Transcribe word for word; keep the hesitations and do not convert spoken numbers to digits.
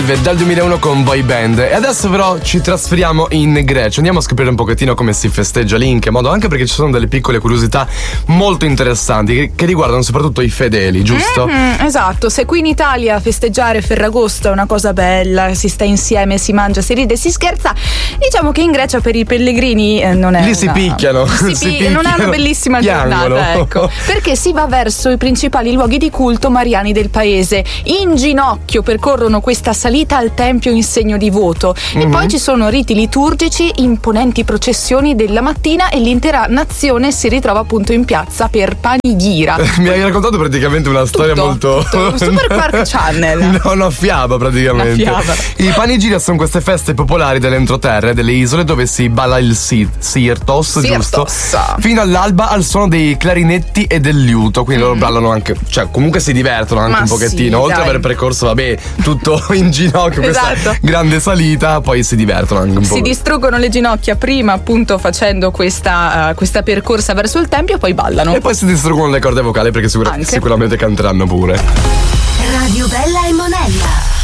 Dal duemilauno con boy band. E adesso però ci trasferiamo in Grecia. Andiamo a scoprire un pochettino come si festeggia lì, in che modo, anche perché ci sono delle piccole curiosità molto interessanti che, che riguardano soprattutto i fedeli, giusto? Mm-hmm, esatto, se qui in Italia festeggiare Ferragosto è una cosa bella, si sta insieme, si mangia, si ride, si scherza, diciamo che in Grecia per i pellegrini eh, non è lì una... si picchiano, si si pi... picchiano, non è una bellissima piangono. giornata, ecco, perché si va verso i principali luoghi di culto mariani del paese, in ginocchio percorrono questa salita al tempio in segno di voto, mm-hmm. e poi ci sono riti liturgici, imponenti processioni della mattina e l'intera nazione si ritrova appunto in piazza per Panigira. Mi hai raccontato praticamente una storia tutto, molto tutto. Super Quark Channel. No, no, fiaba praticamente. Una fiaba. I Panigira sono queste feste popolari dell'entroterra, delle isole, dove si balla il si- sirtos, giusto? Fino all'alba al suono dei clarinetti e del liuto, quindi mm. loro ballano anche, cioè comunque si divertono anche Ma un pochettino, sì, oltre dai. ad aver percorso, vabbè, tutto in ginocchio, questa esatto. grande salita, poi si divertono anche un po'. Si distruggono le ginocchia prima appunto facendo questa, uh, questa percorsa verso il tempio e poi ballano. E poi si distruggono le corde vocali perché sicur- sicuramente canteranno pure. Radio Bella e Monella.